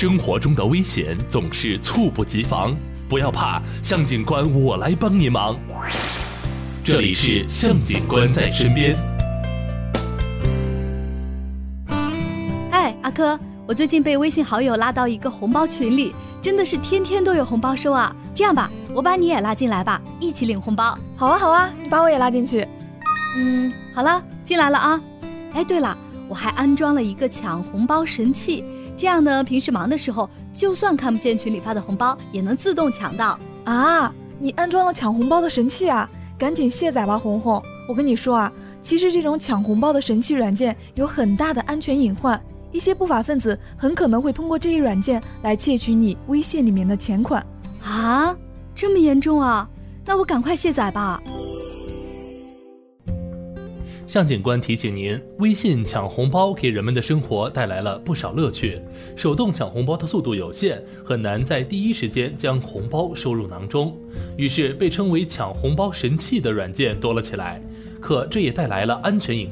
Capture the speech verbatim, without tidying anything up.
生活中的危险总是猝不及防，不要怕，向警官我来帮您忙。这里是向警官在身边。 哎，阿珂，我最近被微信好友拉到一个红包群里，真的是天天都有红包收啊。这样吧，我把你也拉进来吧，一起领红包。 好啊好啊，你把我也拉进去。 嗯，好了，进来了啊。哎，对了，我还安装了一个抢红包神器，这样呢，平时忙的时候，就算看不见群里发的红包，也能自动抢到。 啊，你安装了抢红包的神器啊？赶紧卸载吧，红红。我跟你说啊，其实这种抢红包的神器软件有很大的安全隐患，一些不法分子很可能会通过这一软件来窃取你微信里面的钱款。 啊，这么严重啊？那我赶快卸载吧。 向警官提醒您，微信抢红包给人们的生活带来了不少乐趣。手动抢红包的速度有限，很难在第一时间将红包收入囊中，于是被称为抢红包神器的软件多了起来。可这也带来了安全隐